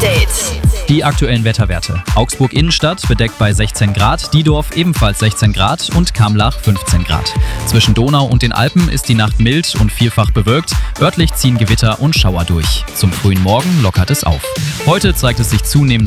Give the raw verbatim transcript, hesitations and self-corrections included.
Update. Die aktuellen Wetterwerte. Augsburg Innenstadt bedeckt bei sechzehn Grad, Diedorf ebenfalls sechzehn Grad und Kamlach fünfzehn Grad. Zwischen Donau und den Alpen ist die Nacht mild und vielfach bewölkt. Örtlich ziehen Gewitter und Schauer durch. Zum frühen Morgen lockert es auf. Heute zeigt es sich zunehmend